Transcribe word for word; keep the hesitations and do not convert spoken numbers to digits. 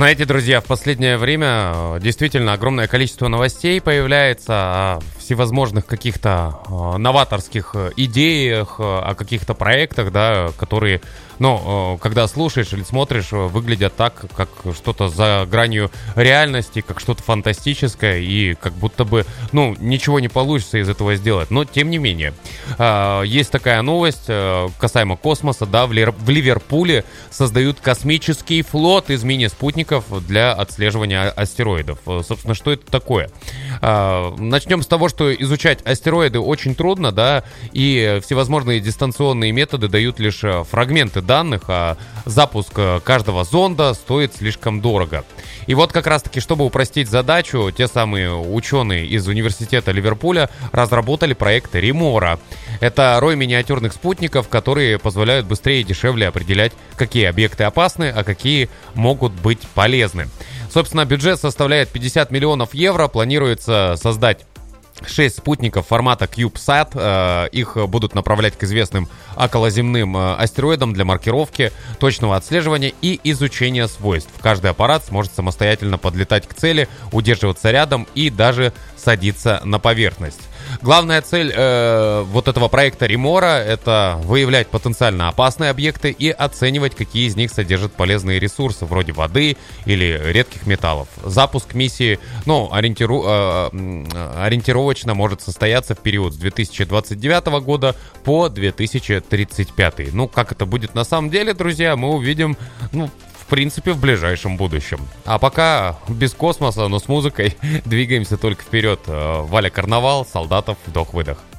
Знаете, друзья, в последнее время э, действительно огромное количество новостей появляется о всевозможных каких-то э, новаторских э, идеях, э, о каких-то проектах, да, которые, ну, э, когда слушаешь или смотришь, э, выглядят так, как что-то за гранью реальности, как что-то фантастическое, и как будто бы, ну, ничего не получится из этого сделать. Но, тем не менее, э, есть такая новость э, касаемо космоса, да, в, Лир- в Ливерпуле создают космический флот из мини-спутников для отслеживания астероидов. Собственно, что это такое? Начнем с того, что изучать астероиды очень трудно, да, и всевозможные дистанционные методы дают лишь фрагменты данных, а запуск каждого зонда стоит слишком дорого. И вот как раз-таки, чтобы упростить задачу, те самые ученые из университета Ливерпуля разработали проект Ремора. Это рой миниатюрных спутников, которые позволяют быстрее и дешевле определять, какие объекты опасны, а какие могут быть полезны. Собственно, бюджет составляет пятьдесят миллионов евро. Планируется создать шесть спутников формата CubeSat. Их будут направлять к известным околоземным астероидам для маркировки, точного отслеживания и изучения свойств. Каждый аппарат сможет самостоятельно подлетать к цели, удерживаться рядом и даже садиться на поверхность. Главная цель э, вот этого проекта Ремора — это выявлять потенциально опасные объекты и оценивать, какие из них содержат полезные ресурсы, вроде воды или редких металлов. Запуск миссии, ну, ориентиру, э, ориентировочно может состояться в период с две тысячи двадцать девятого года по две тысячи тридцать пятый. Ну, как это будет на самом деле, друзья, мы увидим, ну, в принципе, в ближайшем будущем. А пока без космоса, но с музыкой двигаемся только вперед. Валя Карнавал, Солдатов, вдох-выдох.